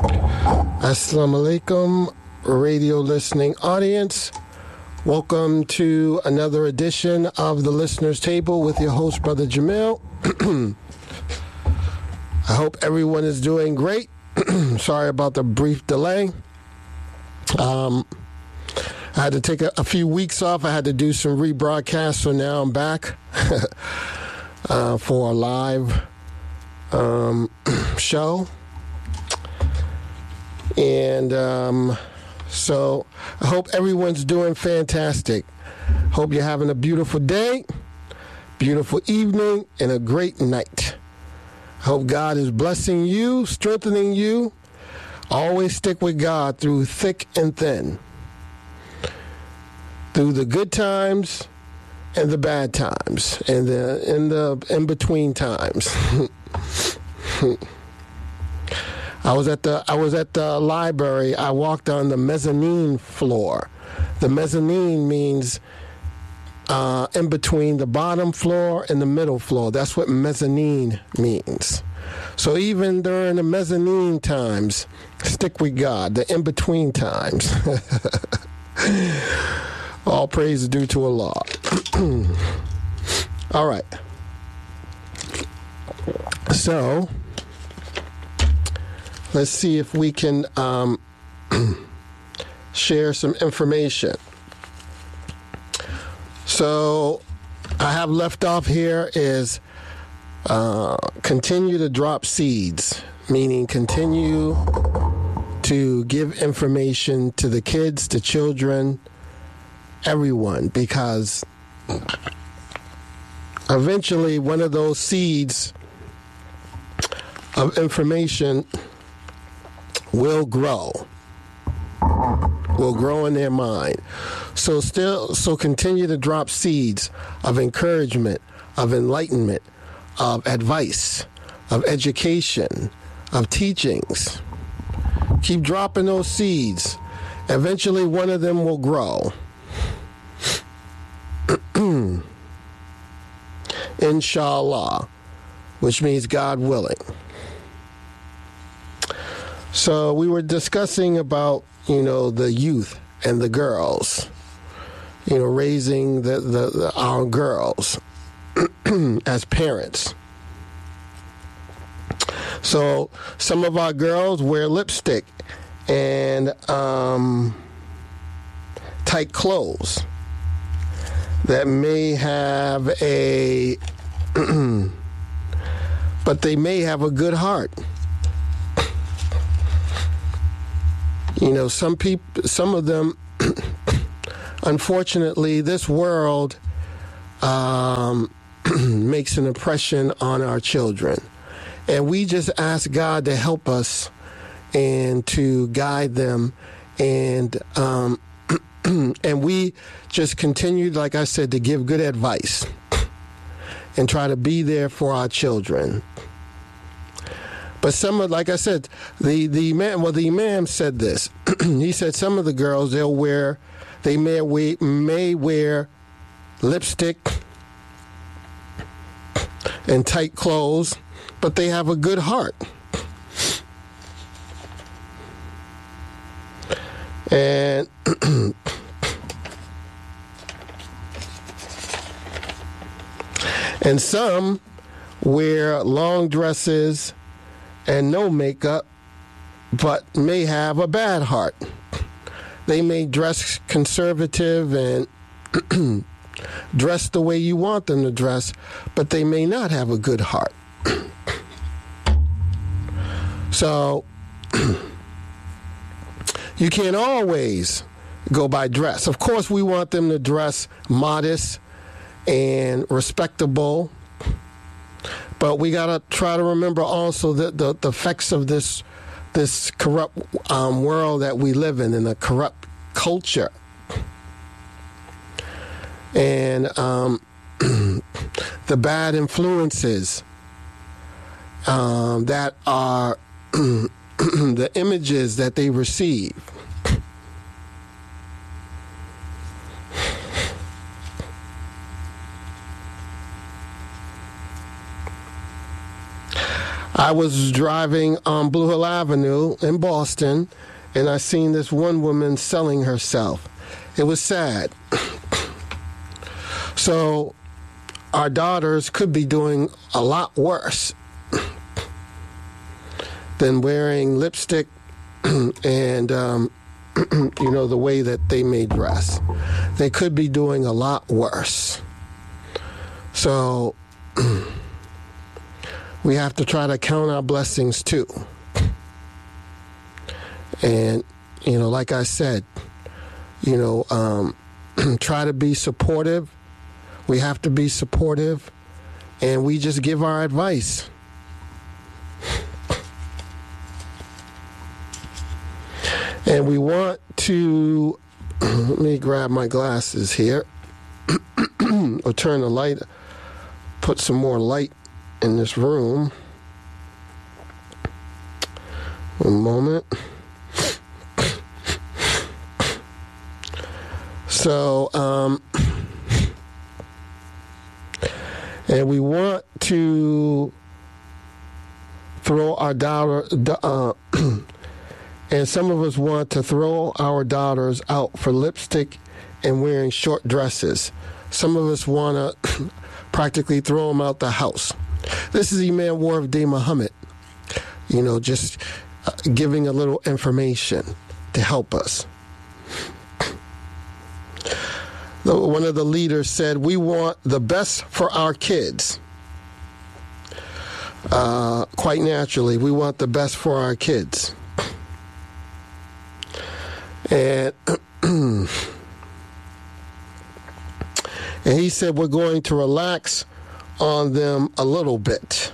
Assalamu alaikum, radio listening audience. Welcome to another edition of the Listener's Table with your host, Brother Jamil. I hope everyone is doing great. Sorry about the brief delay. I had to take a few weeks off. I had to do some rebroadcasts, so now I'm back for a live show. And so I hope everyone's doing fantastic. Hope you're having a beautiful day, beautiful evening, and a great night. Hope God is blessing you, strengthening you. Always stick with God through thick and thin, through the good times and the bad times, and the in-between times. I was at the library. I walked on the mezzanine floor. The mezzanine means in between the bottom floor and the middle floor. That's what mezzanine means. So even during the mezzanine times, stick with God. The in-between times. All praise is due to Allah. All right. So let's see if we can share some information. So I have left off here is continue to drop seeds, meaning continue to give information to the kids, to children, everyone, because eventually one of those seeds of information will grow in their mind. So continue to drop seeds of encouragement, of enlightenment, of advice, of education, of teachings. Keep dropping those seeds. Eventually one of them will grow. Inshallah, which means God willing. So we were discussing about, the youth and the girls, raising our girls as parents. So some of our girls wear lipstick and tight clothes that may have but they may have a good heart. Some of them, unfortunately, this world makes an impression on our children. And we just ask God to help us and to guide them. And and we just continue, like I said, to give good advice and try to be there for our children. But like I said, the imam said this. He said some of the girls, they may wear lipstick and tight clothes, but they have a good heart. And and some wear long dresses and no makeup, but may have a bad heart. They may dress conservative and dress the way you want them to dress, but they may not have a good heart. So you can't always go by dress. Of course, we want them to dress modest and respectable, but we got to try to remember also the effects of this corrupt world that we live in a corrupt culture. And the bad influences that are the images that they receive. I was driving on Blue Hill Avenue in Boston, and I seen this one woman selling herself. It was sad. So our daughters could be doing a lot worse than wearing lipstick and, the way that they may dress. They could be doing a lot worse. So we have to try to count our blessings too. And, like I said, try to be supportive. We have to be supportive, and we just give our advice. And we want to, let me grab my glasses here, or turn the light, put some more light in this room. One moment. So, and we want to throw our daughter, and some of us want to throw our daughters out for lipstick and wearing short dresses. Some of us want to practically throw them out the house. This is Imam Warif D. Muhammad, just giving a little information to help us. One of the leaders said, we want the best for our kids. Quite naturally, we want the best for our kids. And and he said, we're going to relax on them a little bit.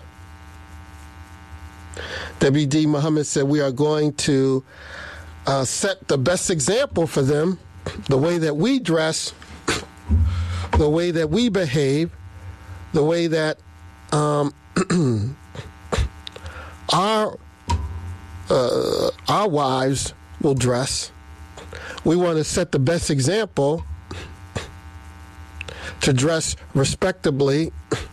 W.D. Muhammad said, we are going to set the best example for them, the way that we dress, the way that we behave, the way that our wives will dress. We want to set the best example to dress respectably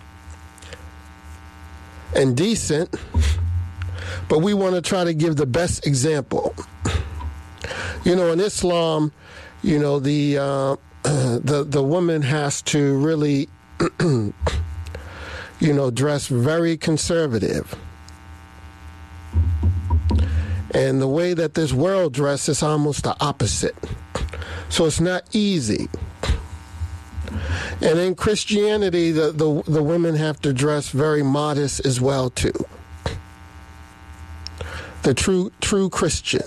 and decent, but we want to try to give the best example. In Islam, the woman has to really, dress very conservative. And the way that this world dresses is almost the opposite. So it's not easy. And in Christianity, the women have to dress very modest as well, too. The true Christian.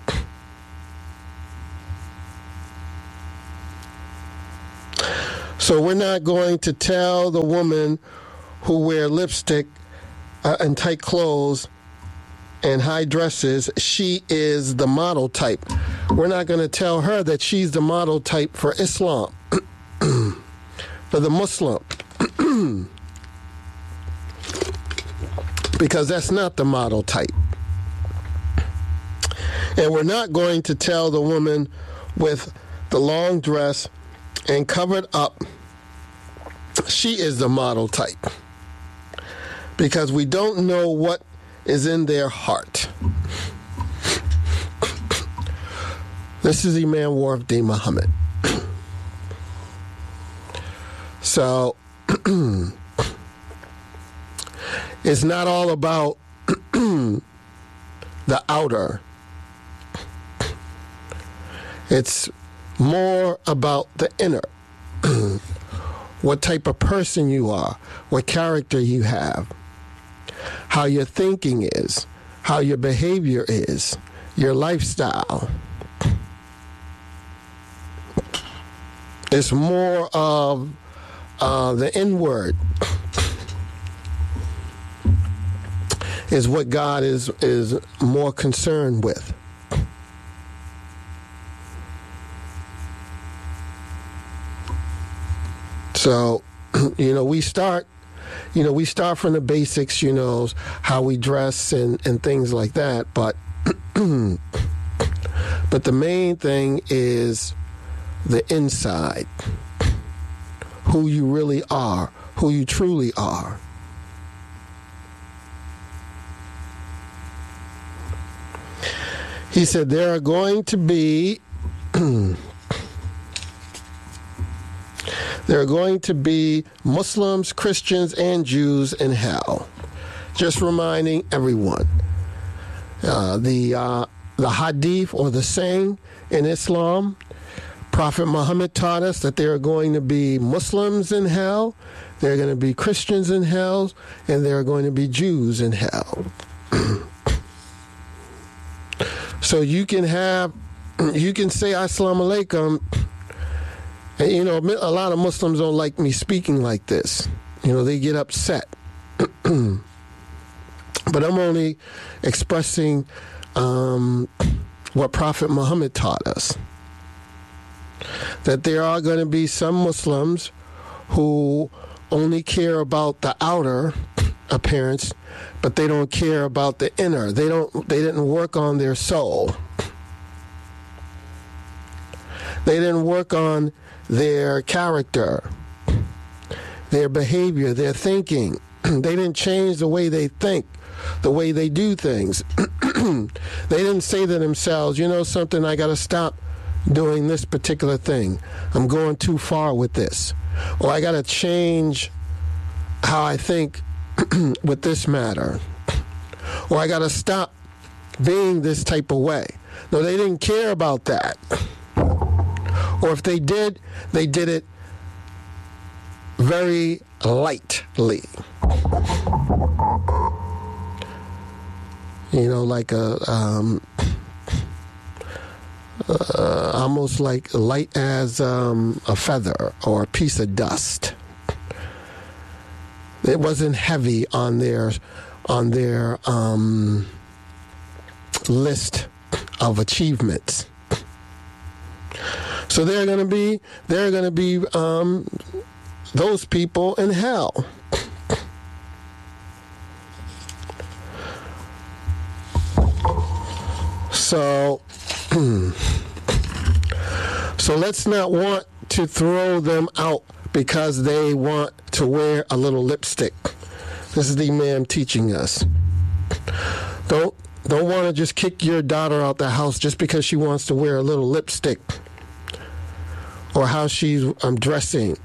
So we're not going to tell the woman who wear lipstick and tight clothes and high dresses, she is the model type. We're not going to tell her that she's the model type for Islam, for the Muslim, because that's not the model type. And we're not going to tell the woman with the long dress and covered up, she is the model type, because we don't know what is in their heart. This is Imam Warif D. Muhammad. So, it's not all about the outer. It's more about the inner. What type of person you are, what character you have, how your thinking is, how your behavior is, your lifestyle. It's more of the inward is what God is more concerned with. So, we start from the basics, how we dress and things like that. But the main thing is the inside, who you really are, who you truly are. He said there are going to be Muslims, Christians, and Jews in hell. Just reminding everyone. The hadith, or the saying in Islam, Prophet Muhammad taught us that there are going to be Muslims in hell, there are going to be Christians in hell, and there are going to be Jews in hell. So you can say Assalamu alaikum, and a lot of Muslims don't like me speaking like this. They get upset. But I'm only expressing what Prophet Muhammad taught us. That there are going to be some Muslims who only care about the outer appearance, but they don't care about the inner. They didn't work on their soul. They didn't work on their character, their behavior, their thinking. They didn't change the way they think, the way they do things. They didn't say to themselves, something, I got to stop doing this particular thing. I'm going too far with this. Or I got to change how I think with this matter. Or I got to stop being this type of way. No, they didn't care about that. Or if they did it very lightly. Like almost like light as a feather or a piece of dust. It wasn't heavy on their list of achievements. So there are going to be those people in hell. So let's not want to throw them out because they want to wear a little lipstick. This is the Imam teaching us. Don't want to just kick your daughter out the house just because she wants to wear a little lipstick or how she's dressing.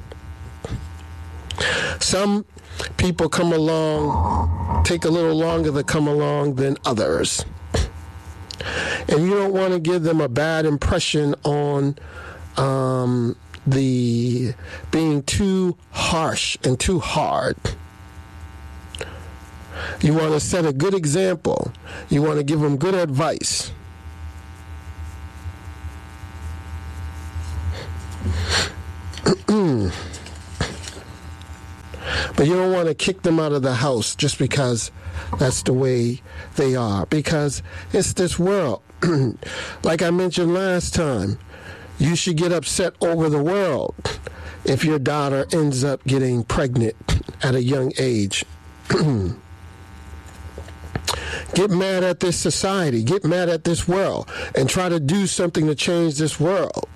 Some people come along, take a little longer to come along than others. And you don't want to give them a bad impression on the being too harsh and too hard. You want to set a good example. You want to give them good advice. But you don't want to kick them out of the house just because that's the way they are. Because it's this world. Like I mentioned last time, you should get upset over the world if your daughter ends up getting pregnant at a young age. Get mad at this society. Get mad at this world. And try to do something to change this world.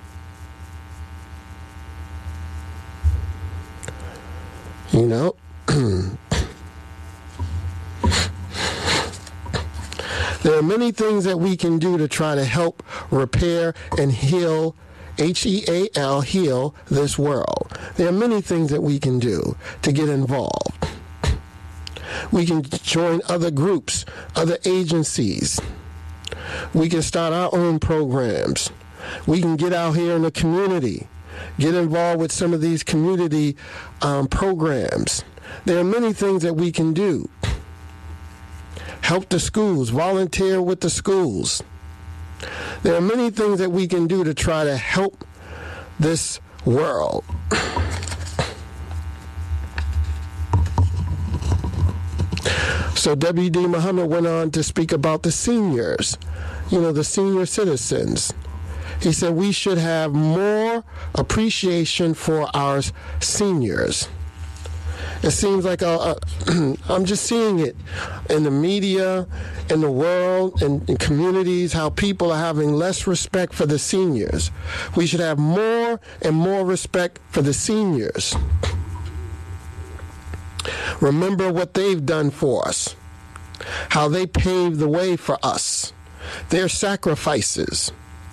There are many things that we can do to try to help repair and heal, H-E-A-L, heal this world. There are many things that we can do to get involved. We can join other groups, other agencies. We can start our own programs. We can get out here in the community, get involved with some of these community programs. There are many things that we can do. Help the schools, volunteer with the schools. There are many things that we can do to try to help this world. So W.D. Muhammad went on to speak about the seniors, the senior citizens. He said we should have more appreciation for our seniors. It seems like I'm just seeing it in the media, in the world, in communities, how people are having less respect for the seniors. We should have more and more respect for the seniors. Remember what they've done for us, how they paved the way for us. their sacrifices,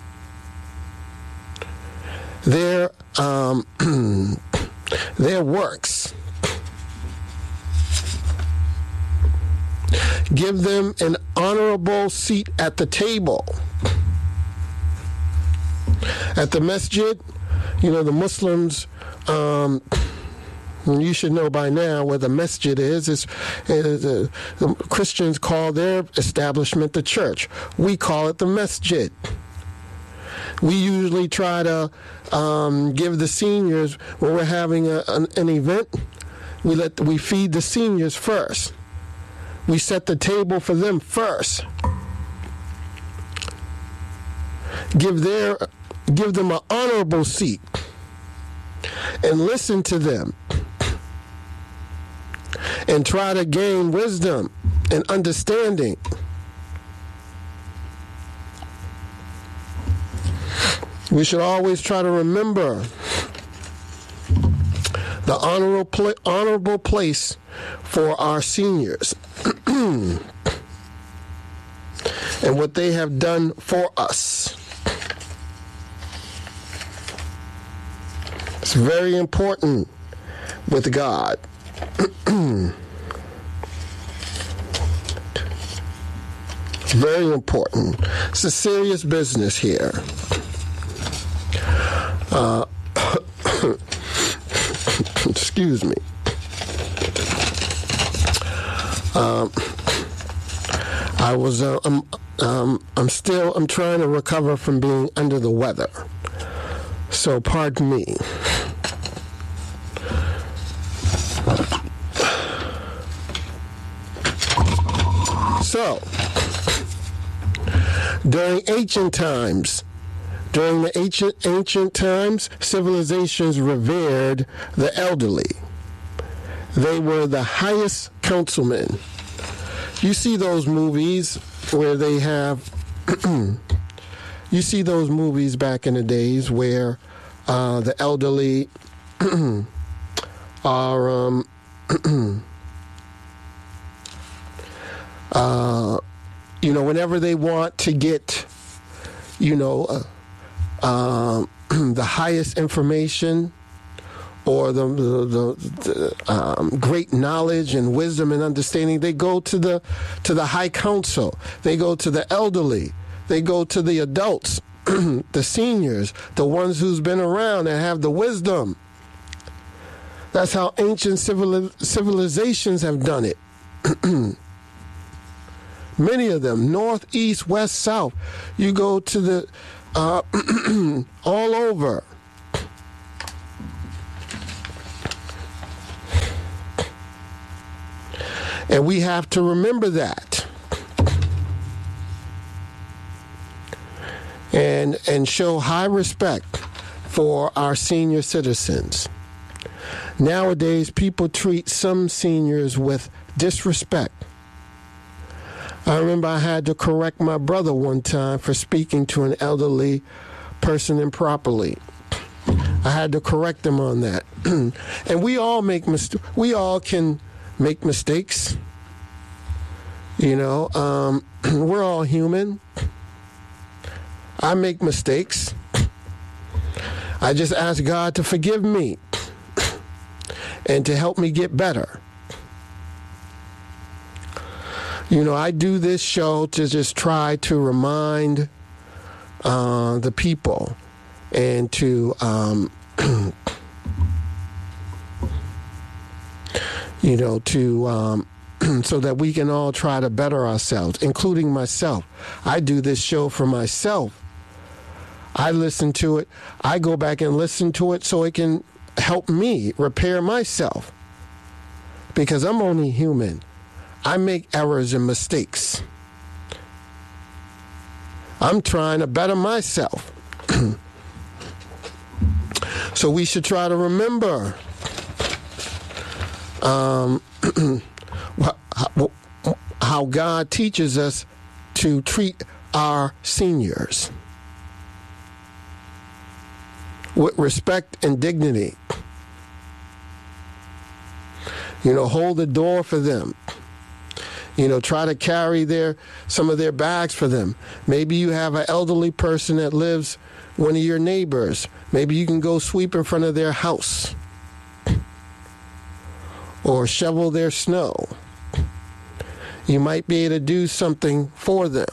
their works. Give them an honorable seat at the table. At the masjid, the Muslims, you should know by now where the masjid is. The Christians call their establishment the church. We call it the masjid. We usually try to give the seniors, when we're having an event, we feed the seniors first. We set the table for them first. Give them an honorable seat and listen to them and try to gain wisdom and understanding. We should always try to remember the honorable place for our seniors and what they have done for us. It's very important with God. It's very important. It's a serious business here. Excuse me. I'm trying to recover from being under the weather. So pardon me. So, during the ancient times, civilizations revered the elderly. They were the highest councilmen. You see those movies where they have, you see those movies back in the days where the elderly are, whenever they want to get, the highest information or the great knowledge and wisdom and understanding, they go to the high council. They go to the elderly. They go to the adults, the seniors, the ones who's been around and have the wisdom. That's how ancient civilizations have done it. Many of them, north, east, west, south. You go to the all over. And we have to remember that. And show high respect for our senior citizens. Nowadays, people treat some seniors with disrespect. I remember I had to correct my brother one time for speaking to an elderly person improperly. I had to correct him on that. And we all we all can make mistakes. We're all human. I make mistakes. I just ask God to forgive me and to help me get better. I do this show to just try to remind the people and to, so that we can all try to better ourselves, including myself. I do this show for myself. I listen to it. I go back and listen to it so it can help me repair myself. Because I'm only human. I make errors and mistakes. I'm trying to better myself. So we should try to remember how God teaches us to treat our seniors with respect and dignity. Hold the door for them. Try to carry some of their bags for them. Maybe you have an elderly person that lives, one of your neighbors. Maybe you can go sweep in front of their house or shovel their snow. You might be able to do something for them.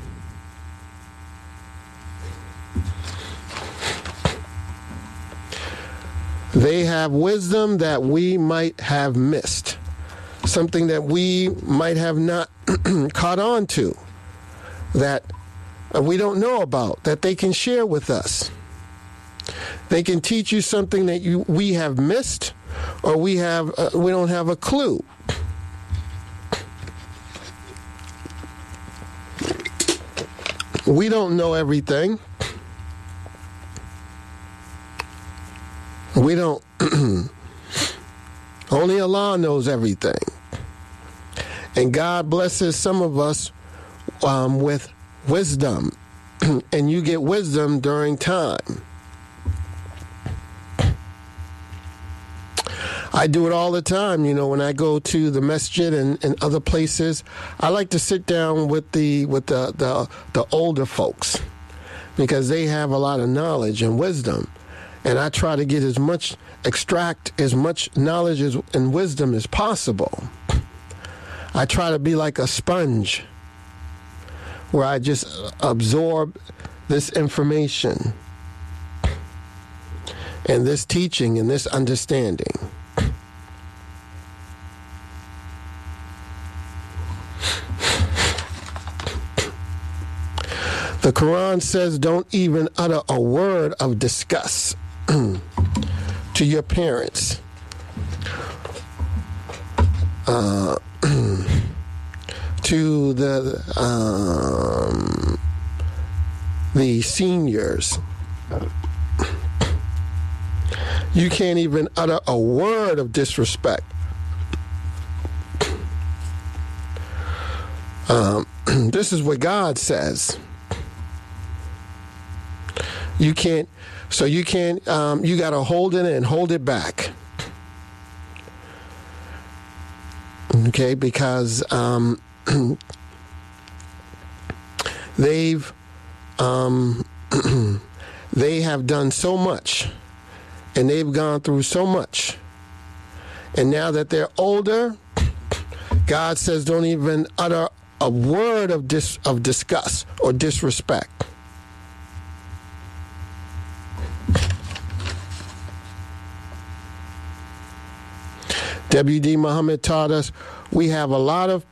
They have wisdom that we might have missed, something that we might have not caught on to, that we don't know about, that they can share with us. They can teach you something that we have missed, or we don't have a clue. We don't know everything. We don't. Only Allah knows everything. And God blesses some of us with wisdom. And you get wisdom during time. I do it all the time, when I go to the masjid and other places. I like to sit down with the older folks, because they have a lot of knowledge and wisdom. And I try to extract as much knowledge and wisdom as possible. I try to be like a sponge, where I just absorb this information and this teaching and this understanding. The Quran says, don't even utter a word of disgust to your parents. To the seniors. You can't even utter a word of disrespect. This is what God says. You got to hold it and hold it back. Okay, because they have done so much, and they've gone through so much. And now that they're older, God says don't even utter a word of disgust or disrespect. W.D. Muhammad taught us we have a lot of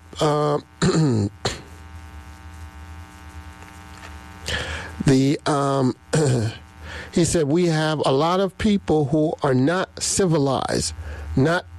he said we have a lot of people who are not civilized, not